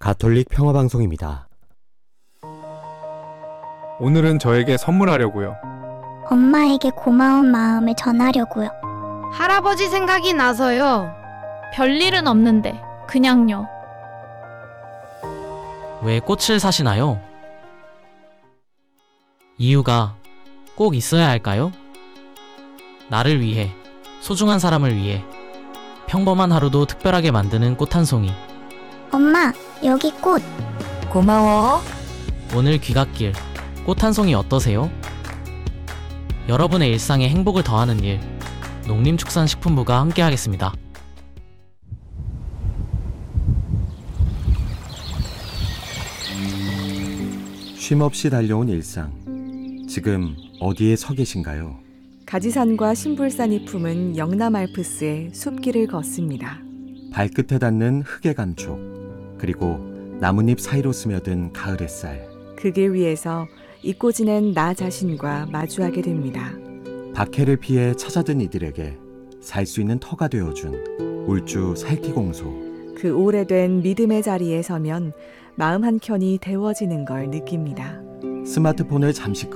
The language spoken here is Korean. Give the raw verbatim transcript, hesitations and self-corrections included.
가톨릭 평화방송입니다. 오늘은 저에게 선물하려고요. 엄마에게 고마운 마음을 전하려고요. 할아버지 생각이 나서요. 별일은 없는데 그냥요. 왜 꽃을 사시나요? 이유가 꼭 있어야 할까요? 나를 위해, 소중한 사람을 위해 평범한 하루도 특별하게 만드는 꽃 한 송이. 엄마, 여기 꽃. 고마워. 오늘 귀갓길 꽃 한 송이 어떠세요? 여러분의 일상에 행복을 더하는 일, 농림축산식품부가 함께하겠습니다. 쉼없이 달려온 일상. 지금 어디에 서 계신가요? 가지산과 신불산이 품은 영남 알프스의 숲길을 걷습니다. 발끝에 닿는 흙의 감촉, 그리고 나뭇잎 사이로 스며든 가을 햇살. 그 길 위에서 잊고 지낸 나 자신과 마주하게 됩니다. 박해를 피해 찾아든 이들에게 살 수 있는 터가 되어준 울주 살기공소. 그 오래된 믿음의 자리에 서면 마음 한켠이 데워지는 걸 느낍니다. 스마트폰을 잠시